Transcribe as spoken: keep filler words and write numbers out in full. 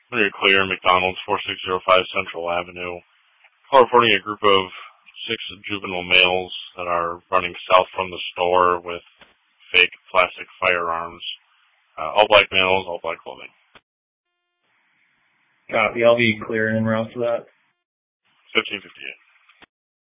Very clear, McDonald's, four six zero five Central Avenue. Call reporting a group of six juvenile males that are running south from the store with fake plastic firearms. Uh, all black males, all black clothing. Copy. I'll be clearing en route to that. fifteen fifty-eight.